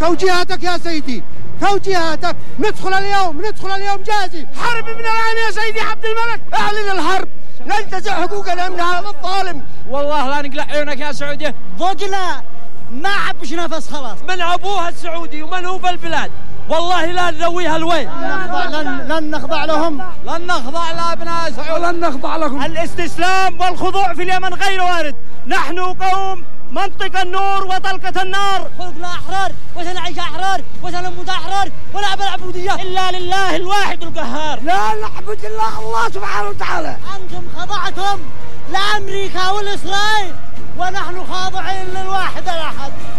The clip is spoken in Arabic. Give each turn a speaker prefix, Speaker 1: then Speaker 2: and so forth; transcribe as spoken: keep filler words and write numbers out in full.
Speaker 1: توجيهاتك يا سيدي، توجيهاتك. ندخل اليوم، ندخل اليوم جاهزين.
Speaker 2: حرب من الآن يا سيدي عبد الملك، اعلن الحرب، ننتزع حقوقنا من هذا الظالم.
Speaker 3: والله لا نقلع عيونك يا سعودية،
Speaker 4: ضقنا ما عبش نفس خلاص.
Speaker 3: من ابوها السعودي ومن هو بالبلاد، والله لا نذويها الوين.
Speaker 4: لن, لن نخضع لهم،
Speaker 3: لن نخضع لابناء سعود،
Speaker 1: ولن نخضع لهم.
Speaker 3: الاستسلام والخضوع في اليمن غير وارد. نحن قوم منطق النور وطلقة النار.
Speaker 4: حقوقنا أحرار وسنعيش أحرار وسنموت أحرار، ونعبد العبودية إلا لله الواحد القهار.
Speaker 2: لا نعبد إلا الله سبحانه وتعالى.
Speaker 4: أنتم خضعتم لأمريكا والإسرائيل، ونحن خاضعين للواحد الأحد.